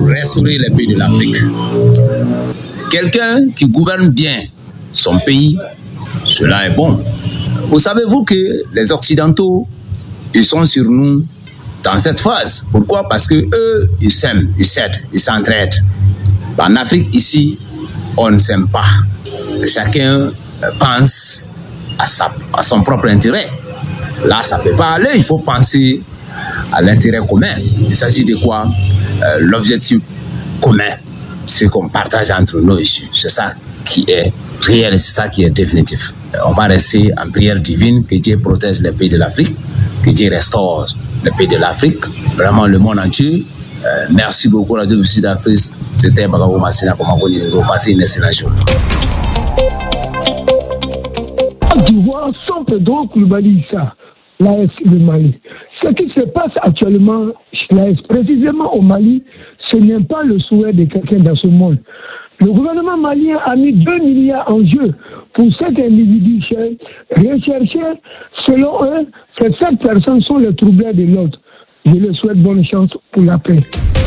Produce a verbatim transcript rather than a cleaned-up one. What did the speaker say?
restaurer les pays de l'Afrique. Quelqu'un qui gouverne bien son pays, cela est bon. Vous savez-vous que les Occidentaux, ils sont sur nous dans cette phase. Pourquoi? Parce que eux, ils s'aiment, ils s'aident, ils s'entraident. En Afrique, ici, on ne s'aime pas. Chacun pense à, sa, à son propre intérêt. Là, ça ne peut pas aller. Il faut penser à l'intérêt commun. Il s'agit de quoi? euh, L'objectif commun, ce qu'on partage entre nous ici. C'est ça qui est réel, c'est ça qui est définitif. On va rester en prière divine, que Dieu protège les pays de l'Afrique, que Dieu restaure les pays de l'Afrique, vraiment le monde entier. Euh, merci beaucoup, Radio du Sud d'Afrique. C'était Bagabo Massina, comment vous dites, vous passez une excellente journée. d'Ivoire sans Pedro Koulibaly Issa, l'A S du Mali. Ce qui se passe actuellement chez l'A S, précisément au Mali, ce n'est pas le souhait de quelqu'un dans ce monde. Le gouvernement malien a mis deux milliards en jeu pour cet individu recherché. Selon eux, ces sept personnes sont les troublés de l'autre. Je leur souhaite bonne chance pour la paix.